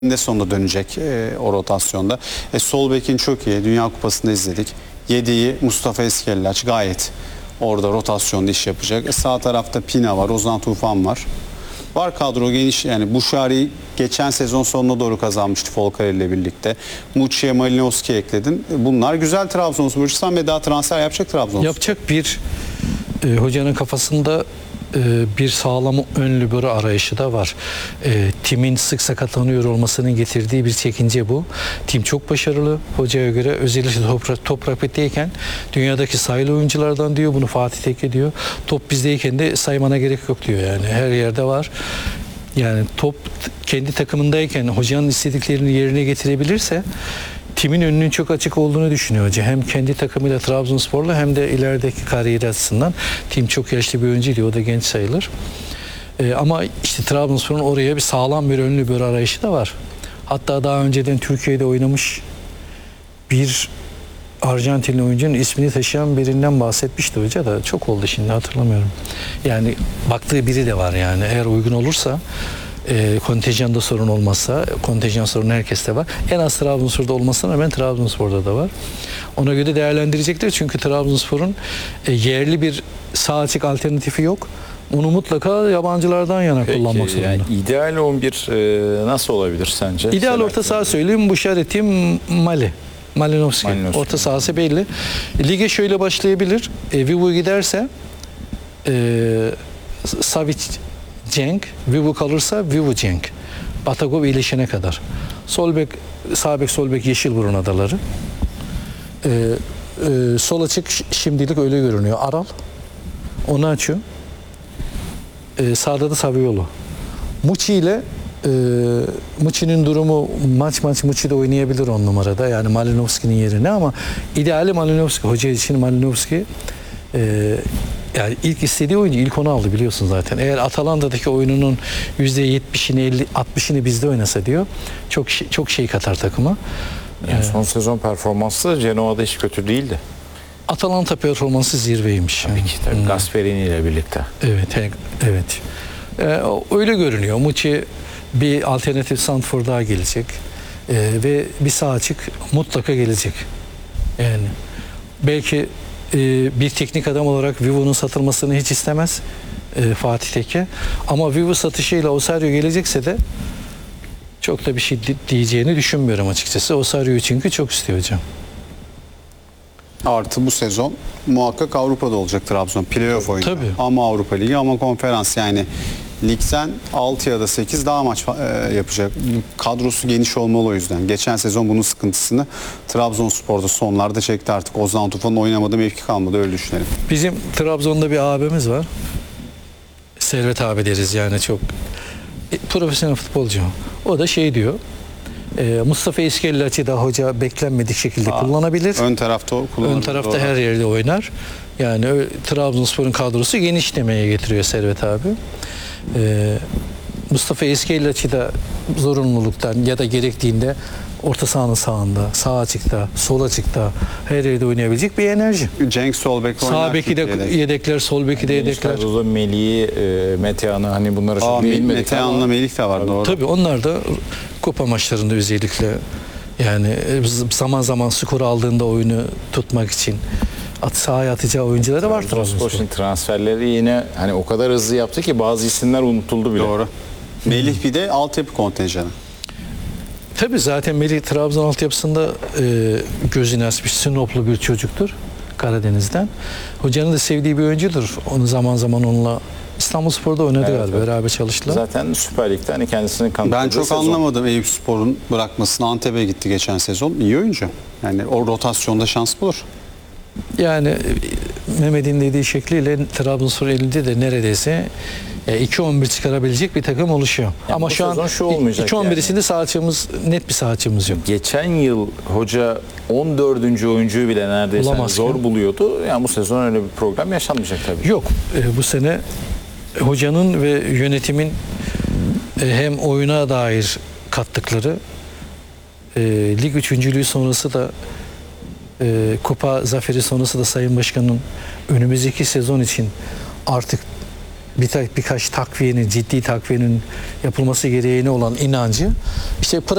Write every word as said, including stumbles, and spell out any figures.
de sonunda dönecek e, o rotasyonda. E, sol bekin çok iyi. Dünya Kupası'nda izledik. Yediği Mustafa Eskellaç gayet orada rotasyonda iş yapacak. E, sağ tarafta Pina var, Ozan Tufan var. Var kadro geniş, yani Buşari geçen sezon sonuna doğru kazanmıştı Folker ile birlikte. Muçi'ye Malinovski ekledin. Bunlar güzel Trabzonspor. Sen ve daha transfer yapacak Trabzonspor. Yapacak bir e, hocanın kafasında e, bir sağlam ön libero arayışı da var. E, timin sık sakatlanıyor olmasının getirdiği bir çekince bu. Tim çok başarılı hocaya göre. Özellikle top, top rakitteyken dünyadaki sayılı oyunculardan diyor. Bunu Fatih Tekke diyor. Top bizdeyken de saymana gerek yok diyor yani. Her yerde var. Yani top kendi takımındayken hocanın istediklerini yerine getirebilirse timin önünün çok açık olduğunu düşünüyor hoca. Hem kendi takımıyla Trabzonspor'la hem de ilerideki kariyeri açısından. Tim çok yaşlı bir oyuncuydu. O da genç sayılır. Ee, ama işte Trabzonspor'un oraya bir sağlam bir ön libero arayışı da var. Hatta daha önceden Türkiye'de oynamış bir Arjantinli oyuncunun ismini taşıyan birinden bahsetmişti hoca da çok oldu şimdi hatırlamıyorum. Yani baktığı biri de var yani eğer uygun olursa e, kontenjanda sorun olmazsa kontenjan sorunu herkeste var. En az Trabzonspor'da olmasına rağmen Trabzonspor'da da var. Ona göre değerlendirecekler çünkü Trabzonspor'un e, yerli bir sağ açık alternatifi yok. Onu mutlaka yabancılardan yana Peki, kullanmak zorunda. yani ideal on bir e, nasıl olabilir sence? İdeal orta saha söyleyeyim. Buşari, Tim, Mali. Malinovski. Malinovski. Orta sahası belli. Lige şöyle başlayabilir. E, Vivu giderse e, Savic, Cenk. Vivu kalırsa Vivu, Cenk. Batagov iyileşene kadar. Sol bek, sağ bek, sol bek Yeşilburun adaları. E, e, sol açık şimdilik öyle görünüyor. Aral. Onu açıyor. E, sağda da Saviolo. Muçi ile e, Muçi'nin durumu maç maç Muçi'de oynayabilir on numarada. Yani Malinovski'nin yerine ama ideali Malinovski. Hoca için Malinovski e, yani ilk istediği oyuncu ilk onu aldı biliyorsun zaten. Eğer Atalanta'daki oyununun yüzde yetmişini elli altmışını bizde oynasa diyor. Çok çok şey katar takıma. Yani son sezon performansı Genoa'da hiç kötü değildi. Atalanta performansı zirveymiş. Tabii ki tabii. Hmm. Gasperini ile birlikte. Evet, evet. Ee, öyle görünüyor. Muçi bir alternatif santrfor daha gelecek. Ee, ve bir sağ açık mutlaka gelecek. Yani belki e, bir teknik adam olarak Vivo'nun satılmasını hiç istemez e, Fatih Tekke. Ama Vivo satışıyla Osario gelecekse de çok da bir şey diyeceğini düşünmüyorum açıkçası. Osario'yu çünkü çok istiyor hocam. Artı bu sezon muhakkak Avrupa'da olacak Trabzon. Playoff oyunu. Tabii. Ama Avrupa Ligi ama konferans, yani ligden altı ya da sekiz daha maç e, yapacak. Kadrosu geniş olmalı o yüzden. Geçen sezon bunun sıkıntısını Trabzonspor'da sonlarda çekti artık. Ozan Tufan'ın oynamadığı mevki kalmadı, öyle düşünelim. Bizim Trabzon'da bir abimiz var. Servet abi deriz yani, çok e, profesyonel futbolcu. O da şey diyor. E, Mustafa Eskellaç'ı da hoca beklenmedik şekilde Aa, kullanabilir. Ön tarafta kullanabilir. Ön tarafta her yerde oynar. Yani Trabzonspor'un kadrosu geniş demeye getiriyor Servet abi. E, Mustafa Eskellaç'ı da zorunluluktan ya da gerektiğinde orta sahanın sağında, sağ açıkta, sol açıkta her yerde oynayabilecek bir enerji. Cenk sol bek oynar. Sağ beki de yedek. yedekler, sol beki de yedekler. Kadroda Melih'i, e, Metehan'ı hani bunları çok bilmedik. Metehan'la Melih de var, doğru. Tabii onlar da kupa maçlarında özellikle yani zaman zaman skor aldığında oyunu tutmak için at, sahaya atacağı oyuncuları var. Trabzonspor'un transferleri yine hani o kadar hızlı yaptı ki bazı isimler unutuldu bile. Doğru. Melih bir de altyapı kontenjanı. Tabii zaten Melih Trabzon altyapısında e, gözüne asmış Sinoplu bir çocuktur Karadeniz'den. Hocanın da sevdiği bir oyuncudur. Onu zaman zaman onunla İstanbulspor'da oynadı evet, galiba. Evet. Beraber çalıştılar. Zaten Süper Lig'de hani kendisini kanıtladı. Ben çok sezon. anlamadım Eyüpspor'un bırakmasını. Antep'e gitti geçen sezon. İyi oyuncu. Yani o rotasyonda şans bulur. Yani Mehmet'in dediği şekliyle Trabzonspor elinde de neredeyse iki on bir çıkarabilecek bir takım oluşuyor. Yani ama şu an şu olmayacak iki on birisinde yani. sağ açığımız, net bir sağ açığımız yok. Geçen yıl hoca on dördüncü oyuncuyu bile neredeyse yani zor ki. buluyordu. Yani bu sezon öyle bir program yaşanmayacak tabii. Yok. E, bu sene hocanın ve yönetimin e, hem oyuna dair kattıkları e, lig üçüncülüğü sonrası da e, kupa zaferi sonrası da Sayın Başkan'ın önümüzdeki sezon için artık birkaç, birkaç takviyenin, ciddi takviyenin yapılması gereğine olan inancı işte